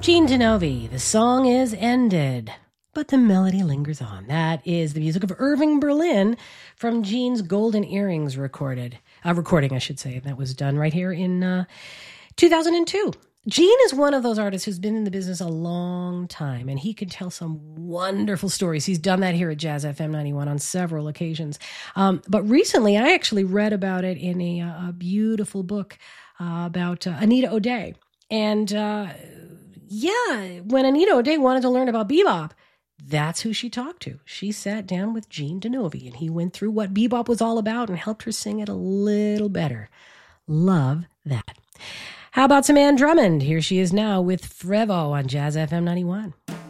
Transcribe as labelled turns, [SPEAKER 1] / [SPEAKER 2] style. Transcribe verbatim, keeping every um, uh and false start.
[SPEAKER 1] Gene DeNovi, the song is ended, but the melody lingers on. That is the music of Irving Berlin from Gene's Golden Earrings recorded, uh, recording, I should say. That was done right here in uh, two thousand two. Gene is one of those artists who's been in the business a long time, and he can tell some wonderful stories. He's done that here at Jazz F M ninety-one on several occasions. Um, but recently, I actually read about it in a, a beautiful book uh, about uh, Anita O'Day. And uh, yeah, when Anita O'Day wanted to learn about bebop, that's who she talked to. She sat down with Gene DeNovi, and he went through what bebop was all about and helped her sing it a little better. Love that. How about some Ann Drummond? Here she is now with Frevo on Jazz F M ninety-one.